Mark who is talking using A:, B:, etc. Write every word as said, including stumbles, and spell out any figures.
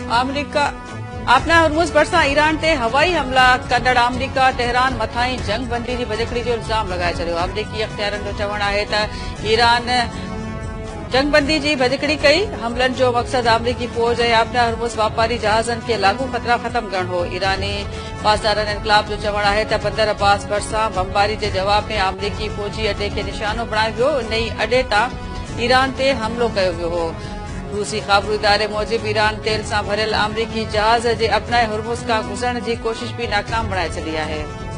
A: अमरीका अपना हुर्मुज़ भरिसां ईरान ते हवाई हमला कंदड़ अमरीका तेहरान मथां जंग बंदी जी भॼकड़ी जो इल्ज़ाम लगाए छॾियो। अमरीकी अख़्तियारनि जो चवणु आहे त ईरान जंग बंदी जी भॼकड़ी कई। हमलनि जो मक़सदु अमरीकी फौज ऐं अपना हुर्मुज़ वापारी जहाज़नि खे लाॻू ख़तरा ख़तम करणु हो। ईरानी पासदारनि इनकलाब जो चवणु आहे त बंदर अब्बास भरिसां बमबारी जे जवाब में अमरीकी फौजी अॾे खे निशानो बणायो वियो। इन ई अॾे तां ईरान ते हमलो कयो वियो हो। रूसी ख़बरू इदारे मूजिब ईरान तेल सां भरियल अमरीकी जहाज़ जे अपनाए हुर्मुज़ खां गुज़रण जी कोशिश बि नाकाम बणाए छॾी आहे।